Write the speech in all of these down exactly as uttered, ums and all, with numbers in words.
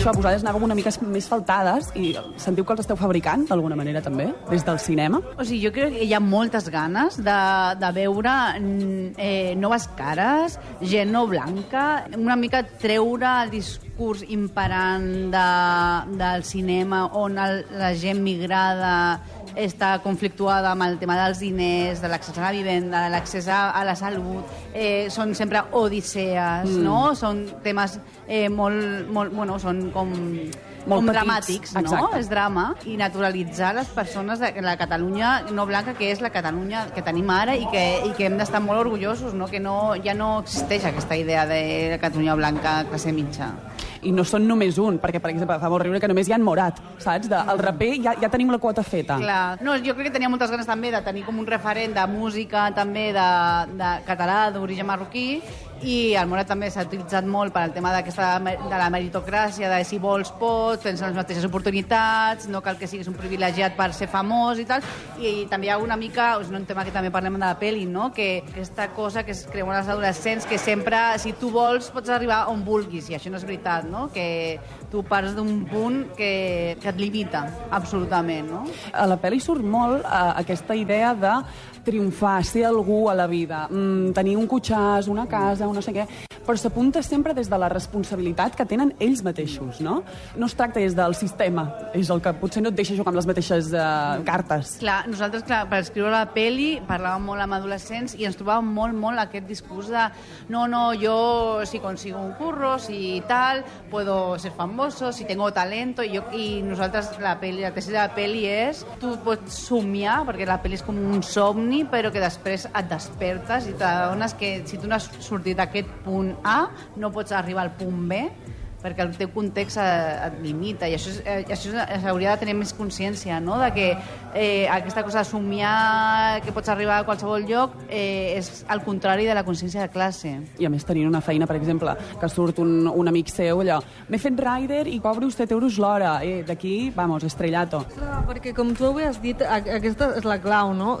això, vosaltres anàveu una mica més faltades i sentiu que els esteu fabricant d'alguna manera també, des del cinema? O sigui, jo crec que hi ha moltes ganes de, de veure eh, noves cares, gent no blanca, una mica treure el discurs imperant de, del cinema on el, la gent migrada està conflictuada amb el tema dels diners, de l'accés a la vivenda, de l'accés a la salut. Eh, són sempre odissees, mm. no? Són temes eh, molt, molt... Bueno, són com... Molt com petits. dramàtics, no? Exacte. És drama. I naturalitzar les persones de la Catalunya no blanca, que és la Catalunya que tenim ara i que, i que hem d'estar molt orgullosos, no? Que no, ja no existeix aquesta idea de la Catalunya blanca classe mitja. I no són només un, perquè, per exemple, fa molt riure que només hi ha en Morat, saps? De, el raper ja, ja tenim la quota feta. Clar. No, jo crec que tenia moltes ganes també de tenir com un referent de música també de, de català, d'origen marroquí, i el Morat també s'ha utilitzat molt per al tema d'aquesta de la meritocràcia, de si vols pots, tens les mateixes oportunitats, no cal que siguis un privilegiat per ser famós i tal, i, i també hi ha una mica, és un tema que també parlem de la pel·li, no? Que aquesta cosa que es creuen els adolescents, que sempre, si tu vols, pots arribar on vulguis, i això no és veritat, no? Que tu parts d'un punt que, que et limita, absolutament, no? A la pel·li surt molt eh, aquesta idea de triomfar, ser algú a la vida, mm, tenir un cotxàs, una casa, un no sé què, però s'apunta sempre des de la responsabilitat que tenen ells mateixos, no? No es tracta des del sistema, és el que potser no et deixa jugar amb les mateixes eh, cartes. Clar, nosaltres, clar, per escriure la peli parlàvem molt amb adolescents i ens trobàvem molt, molt aquest discurs de no, no, jo si consigo un curro, si tal, puedo ser famoso, si tengo talento, i, jo, i nosaltres, la peli, la tesi de la peli és, tu pots somiar, perquè la peli és com un somni, però que després et despertes i t'adones que si tu no has sortit d'aquest punt A, no pots arribar al punt B, perquè el teu context et limita, i això, és, això s'hauria de tenir més consciència, no? De que eh, aquesta cosa de somiar que pots arribar a qualsevol lloc eh, és al contrari de la consciència de classe. I a més tenint una feina, per exemple, que surt un, un amic seu, allò, m'he fet rider i cobro set euros l'hora, eh, d'aquí, vamos, estrellato. Clar, perquè com tu has dit, aquesta és la clau, no?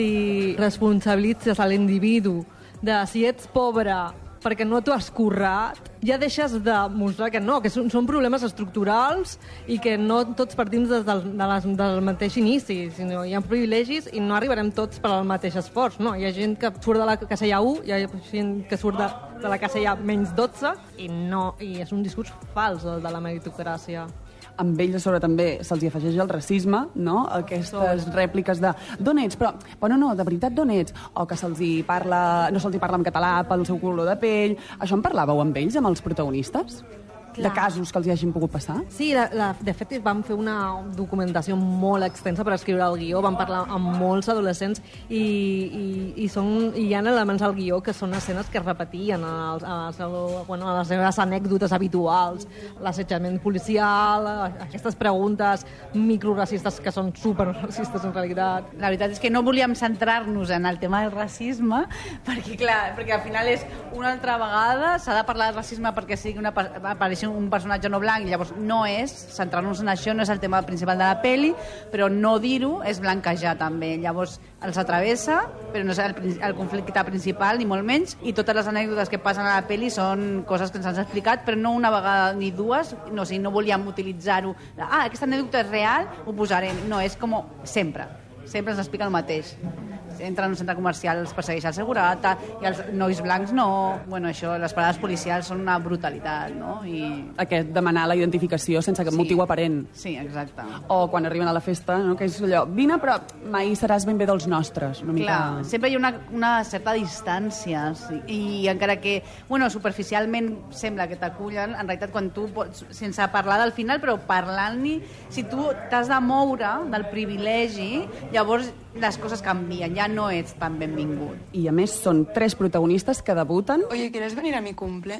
Si responsabilitzes a l'individu de si ets pobre perquè no t'ho has currat, ja deixes de mostrar que no, que són, són problemes estructurals i que no tots partim des del, de les, del mateix inici, sinó hi ha privilegis i no arribarem tots per al mateix esforç. No, hi ha gent que surt de la casella u, hi ha gent que surt de, de la casella menys dotze i, no, i és un discurs fals, el de la meritocràcia. Amb ells a sobre també se'ls hi afegeix el racisme, no? Aquestes rèpliques de d'on ets, però, però no, no, de veritat d'on ets? O que se'ls hi parla, no se'ls hi parla en català pel seu color de pell. Això en parlàveu amb ells, amb els protagonistes? Clar. De casos que els hi hagin pogut passar? Sí, la, la, de fet vam fer una documentació molt extensa per escriure el guió, vam parlar amb molts adolescents i, i, i, són, i hi ha elements al guió que són escenes que es repetien a, a, a, bueno, a les seves anècdotes habituals, l'assetjament policial, aquestes preguntes microracistes que són superracistes en realitat. La veritat és que no volíem centrar-nos en el tema del racisme perquè, clar, perquè al final és una altra vegada, s'ha de parlar de racisme perquè sigui una apareixi un personatge no blanc, i llavors no és centrar-nos en això, no és el tema principal de la peli, però no dir-ho és blanquejar també, llavors els atravessa, però no és el, el conflicte principal ni molt menys, i totes les anècdotes que passen a la peli són coses que ens han explicat, però no una vegada ni dues, no, o sigui, no volíem utilitzar-ho, ah, aquesta anècdota és real, ho posarem, no, és com sempre sempre ens explica el mateix. Entren en un centre comercial, els persegueix el segurata, i els nois blancs no. Bueno, això, les parades policials són una brutalitat, no? I... Aquest demanar la identificació sense cap sí. motiu aparent. Sí, exacte. O quan arriben a la festa, no? Que és allò, vine, però mai seràs ben bé dels nostres. Una mica... Clar, sempre hi ha una, una certa distància, sí. I encara que, bueno, superficialment sembla que t'acullen, en realitat quan tu pots, sense parlar del final, però parlant-hi, si tu t'has de moure del privilegi, llavors les coses canvien, ja no ets tan benvingut. I a més són tres protagonistes que debuten. Oye, ¿quieres venir a mi cumple?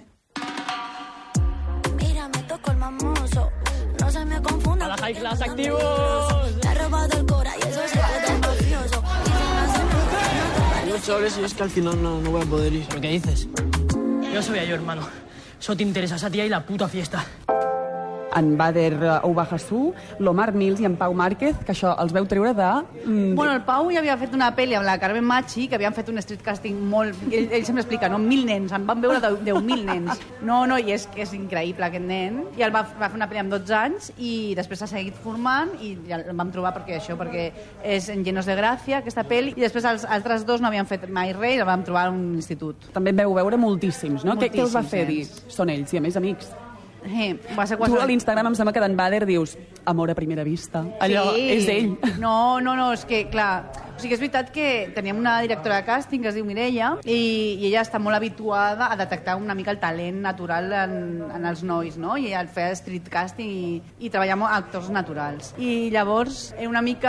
Mira, me tocó el mamoso, no se me confunda. ¡A la high class activos! Me ha robado el cora y eso se queda el mafioso. No sabes, y es que al final no, no voy a poder ir. ¿Pero qué dices? Yo sabía yo, hermano. Eso te interesa a ti y la puta fiesta. en Bader Oubahassou, l'Omar Mills i en Pau Márquez, que això els veu treure de... Mm, bueno, el Pau ja havia fet una pel·li amb la Carmen Machi, que havien fet un street casting molt... Ell, ell sempre explica, no? Mil nens, en van veure deu mil nens. No, no, i és que és increïble aquest nen. I el va, va fer una pel·li amb dotze anys i després s'ha seguit formant i ja el vam trobar perquè això, perquè és en Llenos de Gràcia, aquesta pel·li, i després els altres dos no havien fet mai res i el vam trobar a un institut. També en veu veure moltíssims, no? Moltíssims, què, què els va fer dir? Són ells, i a més amics. Eh, va ser quasi... Tu a l'Instagram em sembla que d'en Bader dius amor a primera vista. Allò sí. És ell. No, no, no, és que, clar, o sigui, és veritat que teníem una directora de càsting que es diu Mireia i, i ella està molt habituada a detectar una mica el talent natural en, en els nois, no? I ella feia street casting i, i treballar amb actors naturals. I llavors, una mica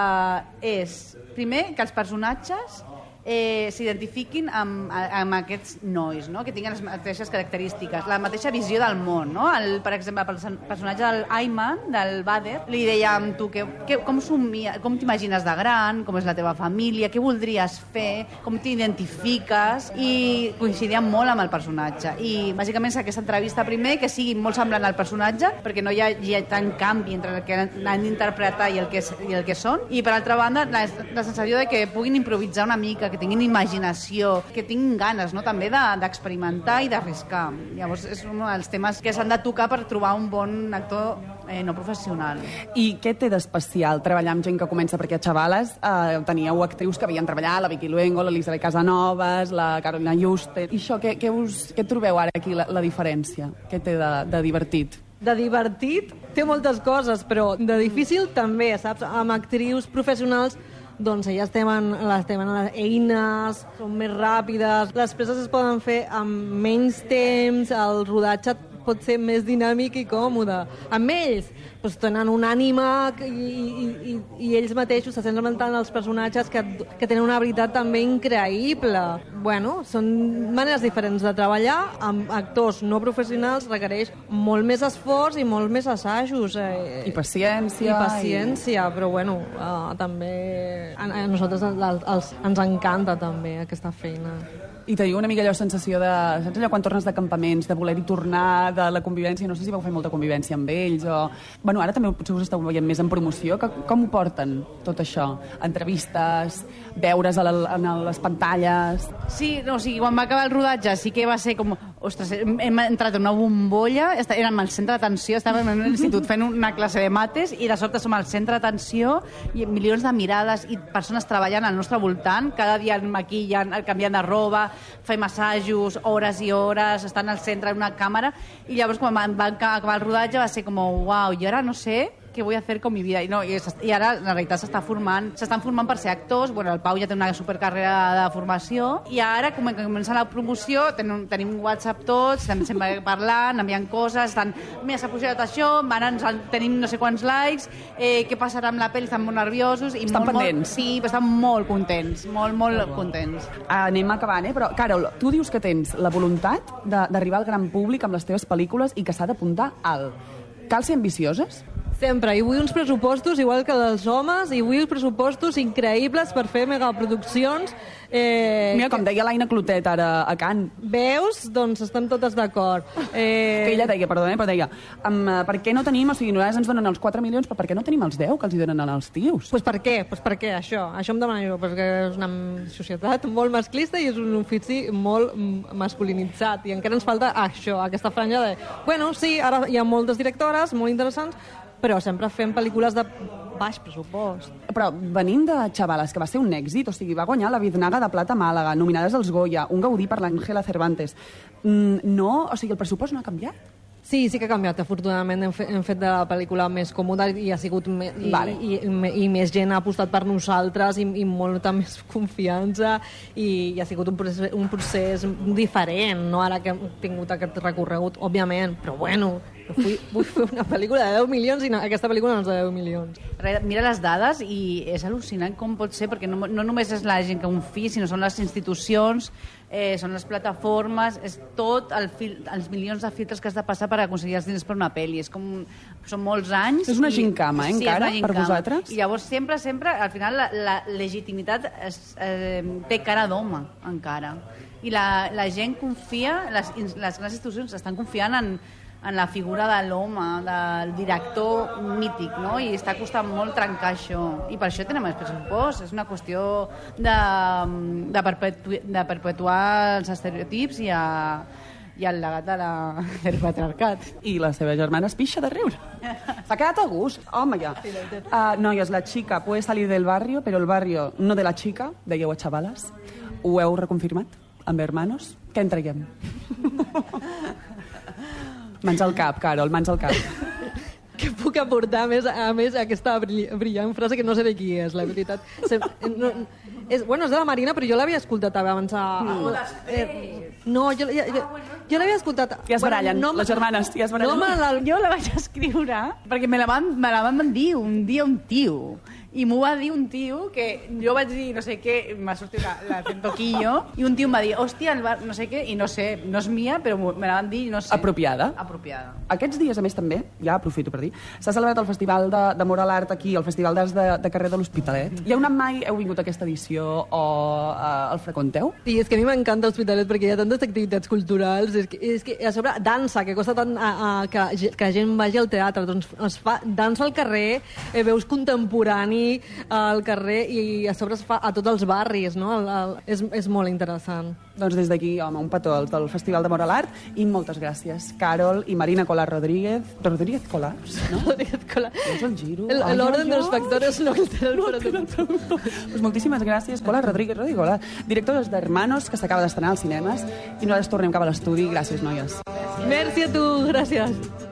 és, primer, que els personatges Eh, s'identifiquin amb, amb aquests nois, no? Que tinguin les mateixes característiques, la mateixa visió del món, no? El, per exemple, el personatge del Ayman, del Bader, li dèiem, tu, que, que, com, somia, com t'imagines de gran, com és la teva família, què voldries fer, com t'identifiques, i coincidia molt amb el personatge. I bàsicament és aquesta entrevista primer, que sigui molt semblant al personatge, perquè no hi ha, hi ha tant canvi entre el que han d'interpretar i, el que, i el que són, i per altra banda, la, la sensació de que puguin improvisar una mica, que tinguin imaginació, que tinguin ganes, no?, també d'experimentar de, i d'arriscar. Llavors, és un dels temes que s'han de tocar per trobar un bon actor eh, no professional. I què té d'especial treballar amb gent que comença? Perquè a Xavales eh, teníeu actrius que havien treballat, la Vicky Luengo, l'Elisabet Casanovas, la Carolina Juste. I això, què, què, us, què trobeu ara aquí, la, la diferència? Què té de, de divertit? De divertit té moltes coses, però de difícil també, saps? Amb actrius professionals doncs elles tenen, les tenen les eines, són més ràpides, les preses es poden fer amb menys temps, el rodatge pot ser més dinàmic i còmode. Amb ells doncs, tenen una ànima i, i, i, i ells mateixos se senten tant els personatges que, que tenen una veritat també increïble. Bueno, són maneres diferents de treballar. Amb actors no professionals requereix molt més esforç i molt més assajos. Eh, I paciència. I paciència, i... però bueno, uh, també a, a nosaltres els, els, ens encanta també aquesta feina. I teniu una mica allò sensació de... Saps allò quan tornes de campaments, de voler-hi tornar, de la convivència? No sé si vau fer molta convivència amb ells o... Bueno, ara també potser us esteu veient més en promoció. Que, com ho porten, tot això? Entrevistes, veure's a la, a les pantalles... Sí, no, o sigui, quan va acabar el rodatge sí que va ser com... Ostres, hem entrat en una bombolla, érem al centre d'atenció, estàvem en un institut fent una classe de mates i de sobte som al centre d'atenció i milions de mirades i persones treballant al nostre voltant, cada dia el maquillen, el canviant de roba, fem assajos, hores i hores, estan al centre d'una càmera, i llavors quan van acabar el rodatge va ser com, uau, jo ara no sé què vull fer com mi vida. I, no, i, i ara, la realitat, s'està formant, s'estan formant per ser actors. Bueno, el Pau ja té una supercarrera de formació, i ara, com que comença la promoció, tenim, tenim WhatsApp tots, estem sempre parlant, enviant coses, estan, mira, s'ha pujat això, ara ens, tenim no sé quants likes, eh, què passarà amb la pel·li, estan molt nerviosos. I estan molt, pendents. Molt, sí, però estan molt contents, molt, molt oh, contents. Anem acabant, eh? Però, Carol, tu dius que tens la voluntat d'arribar al gran públic amb les teves pel·lícules i que s'ha d'apuntar alt. Cal ser ambicioses? Sempre, i vull uns pressupostos igual que dels homes, i vull pressupostos increïbles per fer megaproduccions. Eh, Mira, com deia l'Aina Clotet ara a Can. Veus? Doncs estem totes d'acord. Eh... Que ella deia, perdona, però deia, um, per què no tenim, o sigui, nosaltres ens donen els quatre milions, però per què no tenim els deu que els hi donen als tios? Pues per què? Pues per què, això? Això em demana jo, perquè és una societat molt masclista i és un ofici molt masculinitzat, i encara ens falta això, aquesta franja de... Bueno, sí, ara hi ha moltes directores molt interessants, però sempre fem pel·lícules de baix pressupost. Però venint de Xavales, que va ser un èxit, o sigui, va guanyar la Biznaga de Plata a Màlaga, nominades als Goya, un Gaudí per l'Àngela Cervantes. No, o sigui, el pressupost no ha canviat? Sí, sí que ha canviat. Afortunadament hem fet, hem fet de la pel·lícula més còmoda i ha sigut me, i, vale. i, i, i més gent ha apostat per nosaltres i, i molta més confiança, i, i ha sigut un procés, un procés diferent, no? Ara que hem tingut aquest recorregut, òbviament, però bueno, vull, vull fer una pel·lícula de deu milions i no, aquesta pel·lícula no és de deu milions. Mira les dades i és al·lucinant com pot ser, perquè no, no només és la gent que confia, sinó són les institucions, eh, són les plataformes, és tot el fil, els milions de filtres que has de passar per aconseguir els diners per una pel·li. És com, són molts anys. És una gincama, eh, sí, encara, per vosaltres? I llavors sempre, sempre, al final, la, la legitimitat es, eh, té cara d'home, encara. I la, la gent confia, les, les grans institucions estan confiant en, en la figura de l'home, del director mític, no? I està costant molt trencar això. I per això tenim el pressupost. És una qüestió de, de, perpetu de perpetuar els estereotips i, a, i el legat de la, del patriarcat. I la seva germana es pixa de riure. S'ha quedat a gust. Home, ja. Uh, noies, la chica puede salir del barrio, però el barrio no de la chica, dèieu a xavales. Ho heu reconfirmat? Amb hermanos? Què en traiem? Mans al cap, Carol, mans al cap. Que puc aportar més, a més aquesta brillant frase que no sé de qui és, la veritat. Se, no, és, bueno, és de la Marina, però jo l'havia escoltat abans. A, No, eh, no jo, jo, jo, jo l'havia escoltat... Ja es barallen, no, les germanes, ja es barallen. No, me la, jo la vaig escriure perquè me la van, me la van dir un dia un tio. I m'ho va dir un tio que jo vaig dir no sé què, m'ha sortit la, la tentoquillo, i un tio em va dir, hòstia, el bar, no sé què, i no sé, no és mia, però me la van dir, no sé. Apropiada. Apropiada. Aquests dies, a més, també, ja aprofito per dir, s'ha celebrat el Festival de, de Moral Art aquí, el Festival d'Arts de, de Carrer de l'Hospitalet. Hi ha una mai heu vingut a aquesta edició o uh, el freqüenteu? Sí, és que a mi m'encanta l'Hospitalet perquè hi ha tantes activitats culturals, és que, és que a sobre dansa, que costa tant a, a, que, que gent vagi al teatre, doncs es fa dansa al carrer, eh, veus contemporani al carrer i a sobre es fa a tots els barris, no? El, el, és, és molt interessant. Doncs des d'aquí, home, un petó als del Festival de Moral Art i moltes gràcies, Carol i Marina Colar Rodríguez. Rodríguez Colars, no? Rodríguez Colar. És el giro. El, l'orden dels factors no altera el no producte. Pues moltíssimes gràcies, Colar Rodríguez, Rodríguez Colar, directores d'Hermanos, que s'acaba d'estrenar als cinemes, i nosaltres tornem cap a l'estudi. Gràcies, noies. Merci a tu, gràcies.